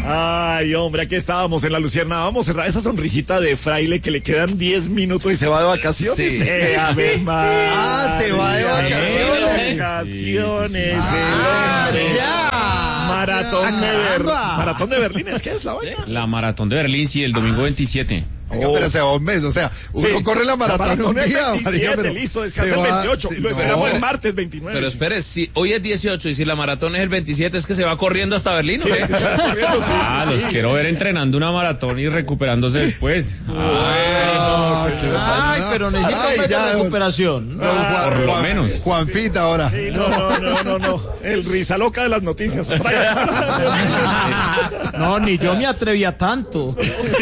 Ay, hombre, aquí estábamos en La Lucierna. Vamos a cerrar esa sonrisita de fraile que le quedan 10 minutos y se va de vacaciones. Sí. Se va de vacaciones. Maratón de Berlín, ¿es que es la vaina? La maratón de Berlín, sí, el domingo 27. Oiga, pero se va un mes, o sea, uno corre la maratón un día, 27, pero listo, descansa el 28, lo esperamos el martes 29. Pero espere, si hoy es 18 y si la maratón es el 27, ¿es que se va corriendo hasta Berlín o qué? Los quiero ver entrenando una maratón y recuperándose después. Pero necesita recuperación. Por lo menos. Juanfita ahora. Sí, no. El risa loca de las noticias. No, ni yo me atrevía tanto.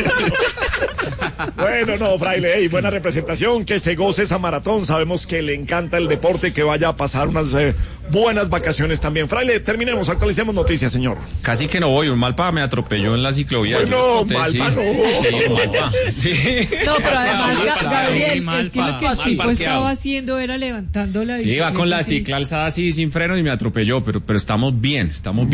Bueno, no, fraile, buena representación, que se goce esa maratón, sabemos que le encanta el deporte, que vaya a pasar unas buenas vacaciones también. Fraile, terminemos, actualicemos noticias, señor. Casi que no voy, un Malpa me atropelló en la ciclovía. Bueno, Malpa no. Sí, Malpa. Sí. No, pero además, Gabriel, Malpa. es que lo que el tipo estaba haciendo era levantando la bicicleta. Sí, va con la cicla alzada así sin freno y me atropelló, pero estamos bien.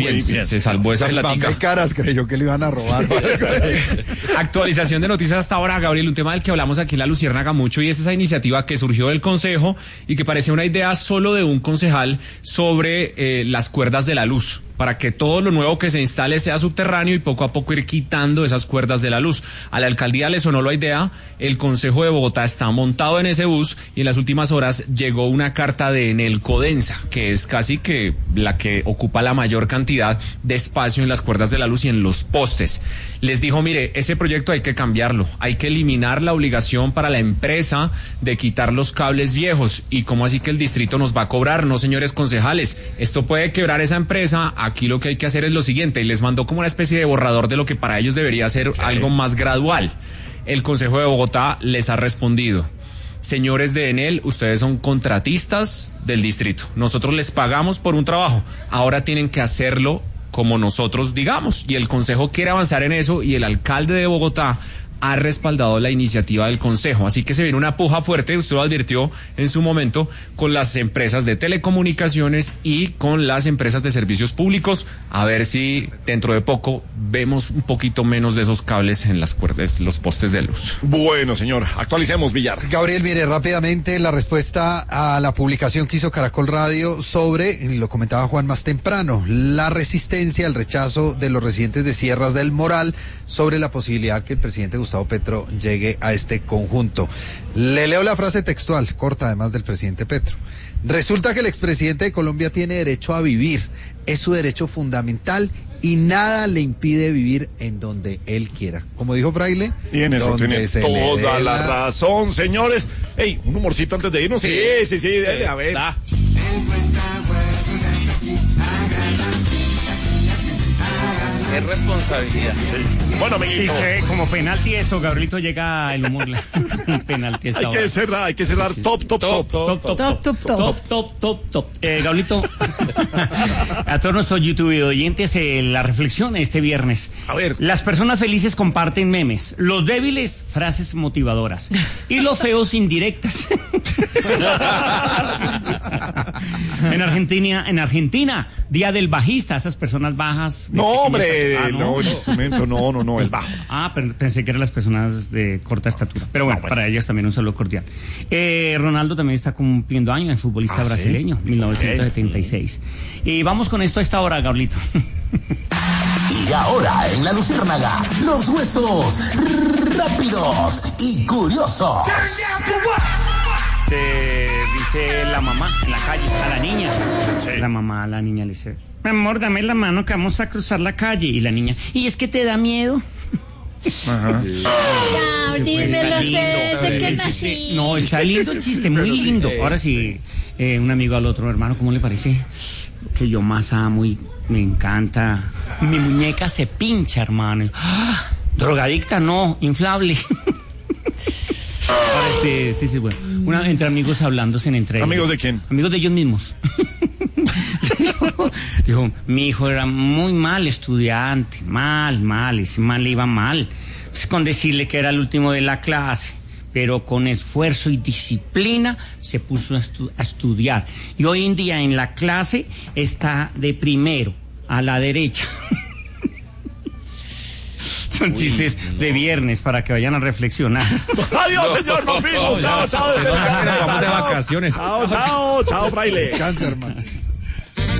Se salvó esa platica. El Caras creyó que le iban a robar. Actualización de noticias hasta ahora, Gabriel, un tema del que hablamos aquí en La Luciérnaga mucho, y es esa iniciativa que surgió del Consejo y que parecía una idea solo de un concejal sobre las cuerdas de la luz, para que todo lo nuevo que se instale sea subterráneo y poco a poco ir quitando esas cuerdas de la luz. A la alcaldía le sonó la idea, el Consejo de Bogotá está montado en ese bus y en las últimas horas llegó una carta de Enel Codensa, que es casi que la que ocupa la mayor cantidad de espacio en las cuerdas de la luz y en los postes. Les dijo, mire, ese proyecto hay que cambiarlo, hay que eliminar la obligación para la empresa de quitar los cables viejos. ¿Y cómo así que el distrito nos va a cobrar? No, señores concejales, esto puede quebrar esa empresa. Aquí lo que hay que hacer es lo siguiente, y les mandó como una especie de borrador de lo que para ellos debería ser algo más gradual. El Consejo de Bogotá les ha respondido: señores de Enel, ustedes son contratistas del distrito, nosotros les pagamos por un trabajo, ahora tienen que hacerlo como nosotros digamos, y el Consejo quiere avanzar en eso, y el alcalde de Bogotá ha respaldado la iniciativa del Consejo. Así que se viene una puja fuerte, usted lo advirtió en su momento, con las empresas de telecomunicaciones y con las empresas de servicios públicos, a ver si dentro de poco vemos un poquito menos de esos cables en las cuerdas, los postes de luz. Bueno, señor, actualicemos, Villar. Gabriel, mire, rápidamente la respuesta a la publicación que hizo Caracol Radio sobre, lo comentaba Juan más temprano, la resistencia, el rechazo de los residentes de Sierras del Moral sobre la posibilidad que el presidente Gustavo Petro llegue a este conjunto. Le leo la frase textual, corta además del presidente Petro. Resulta que el expresidente de Colombia tiene derecho a vivir, es su derecho fundamental y nada le impide vivir en donde él quiera. Como dijo Fraile, y en eso tiene toda la razón, señores. Ey, un humorcito antes de irnos. Sí, dale, a ver. Es responsabilidad. Sí. Bueno, amiguito. Dice, como penalti esto, Gabrielito, llega el humor. Penalti esta hora. Hay que cerrar top. Gabrielito, a todos nuestros YouTube oyentes, la reflexión este viernes. A ver. Las personas felices comparten memes, los débiles frases motivadoras y los feos indirectas. En Argentina, Día del Bajista, esas personas bajas. No, hombre, no, el instrumento, no, el bajo. Pero pensé que eran las personas de corta estatura. Pero bueno, para ellas también un saludo cordial. Ronaldo también está cumpliendo años, el futbolista brasileño, 1976. Y vamos con esto a esta hora, Gabrielito. Y ahora en La Luciérnaga, los huesos rápidos y curiosos. Dice la mamá en la calle a la niña. Sí. La mamá a la niña le dice: mi amor, dame la mano que vamos a cruzar la calle. Y la niña: ¿y es que te da miedo? Ajá. Dímelo, sé que nací. No, está lindo el chiste, muy lindo. Ahora sí, un amigo al otro: hermano, ¿cómo le parece? Que yo más amo y me encanta. Mi muñeca se pincha, hermano. ¡Ah! Drogadicta, no, inflable. Ahora este es bueno. Entre amigos hablándose entre ellos. ¿Amigos de quién? Amigos de ellos mismos. Dijo, mi hijo era muy mal estudiante, ese mal le iba mal. Pues con decirle que era el último de la clase, pero con esfuerzo y disciplina se puso a estudiar. Y hoy en día en la clase está de primero, a la derecha. Son chistes de viernes para que vayan a reflexionar. Adiós, señor, nos vimos. Chao, chao. Vamos de vacaciones. Chao, fraile. Descansa, hermano.